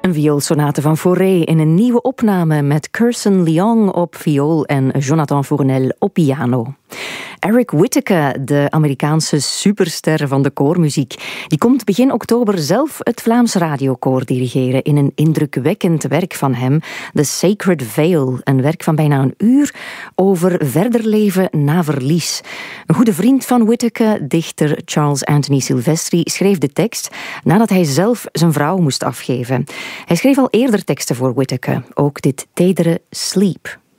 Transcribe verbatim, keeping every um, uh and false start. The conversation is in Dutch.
Een vioolsonate van Fauré in een nieuwe opname met Curson Leong op viool en Jonathan Fournel op piano. Eric Whitacre, de Amerikaanse superster van de koormuziek, die komt begin oktober zelf het Vlaams Radiokoor dirigeren in een indrukwekkend werk van hem, The Sacred Veil, een werk van bijna een uur over verder leven na verlies. Een goede vriend van Whitacre, dichter Charles Anthony Silvestri, schreef de tekst nadat hij zelf zijn vrouw moest afgeven. Hij schreef al eerder teksten voor Whitacre, ook dit tedere Sleep.